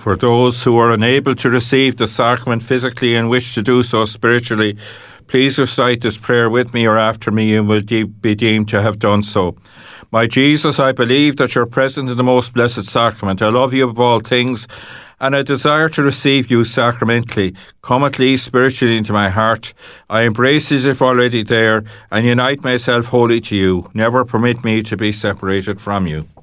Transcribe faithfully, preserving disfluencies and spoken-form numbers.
For those who are unable to receive the sacrament physically and wish to do so spiritually, please recite this prayer with me or after me and will de- be deemed to have done so. My Jesus, I believe that you're present in the most blessed sacrament. I love you above all things, and I desire to receive you sacramentally. Come at least spiritually into my heart. I embrace as if already there, and unite myself wholly to you. Never permit me to be separated from you.